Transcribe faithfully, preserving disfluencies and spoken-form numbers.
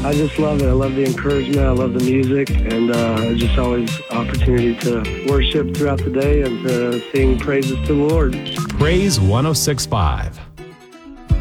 I just love it. I love the encouragement. I love the music. And uh, just always opportunity to worship throughout the day and to sing praises to the Lord. Praise one oh six point five.